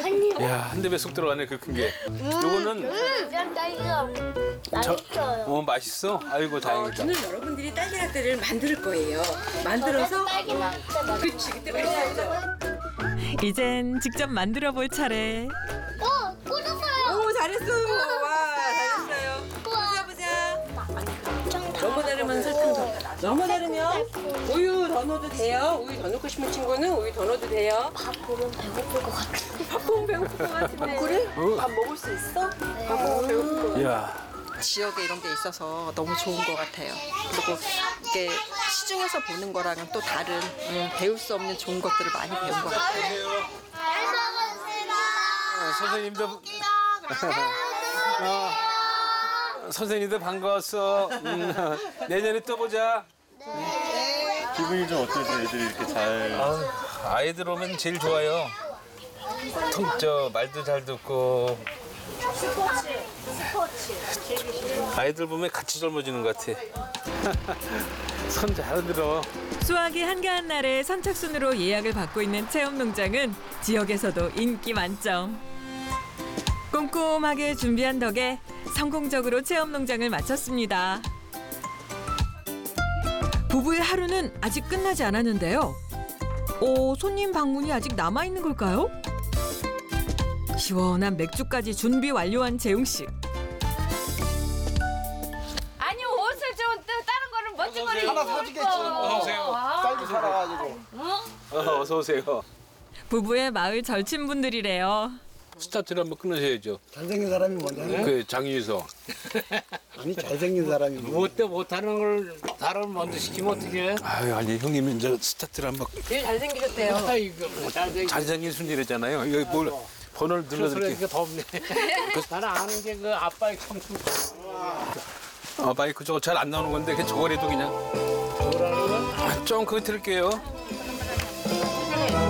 야, 한 대 배 쏙 들어가네, 그 큰 게. 요거는 그냥 딸기가 맛있어요. 맛있어? 아이고, 다행이다. 오늘 여러분들이 딸기 라떼를 만들 거예요. 만들어서 딸기 맛있어. 그치 그때 맛있었죠. 이젠 직접 만들어 볼 차례. 꽂았어요. 오 잘했어요. 와 잘했어요. 보자 보자. 너무 다르면 설탕 더. 너무 다르면 우유 더 넣어도 돼요. 우유 더 넣고 싶은 친구는 우유 더 넣어도 돼요. 밥 보면 배고플 것 같아. 밥 보면 배고플 것 같은데. 그래? 밥 먹을 수 있어? 밥 먹으면 배고플 것 같아. 야, 지역에 이런 게 있어서 너무 좋은 것 같아요. 그리고 이게 시중에서 보는 거랑은 또 다른 배울 수 없는 좋은 것들을 많이 배운 것 같아요. 선생님도. 선생님도 반가웠어. 내년에 또 보자. 기분이 좀 어떠세요? 애들이 이렇게 잘. 아이들 오면 제일 좋아요. 말도 잘 듣고. 아이들 보면 같이 젊어지는 것 같아. 손 잘 들어. 수학이 한가한 날에 선착순으로 예약을 받고 있는 체험농장은 지역에서도 인기 만점. 꼼꼼하게 준비한 덕에 성공적으로 체험농장을 마쳤습니다. 부부의 하루는 아직 끝나지 않았는데요. 손님 방문이 아직 남아있는 걸까요? 시원한 맥주까지 준비 완료한 재웅 씨. 아니 옷을 좀 다른 거는 멋진 거를 하나 사주겠지. 어서오세요. 딸기 사라가지고. 어서 오세요. 부부의 마을 절친분들이래요. 스타트를 한번 끊으셔야죠. 잘생긴 사람이 먼저 해. 그 장유서. 아니 잘생긴 사람이 먼저. 못하는 걸 다른 먼저 시키면 어떡해? 아니 형님 이제 스타트를 한번. 제일 잘생기셨대요. 아이고 잘생긴 잘생긴 순이랬잖아요. 이거 뭘 번호를 눌러드릴게요. 소리가 덥네. 나는 아는 게 그 아빠의 청춘. 마이크 저거 잘 안 나오는 건데 그냥 저거라도 그냥. 뭐라는 건? 좀 그거 드릴게요.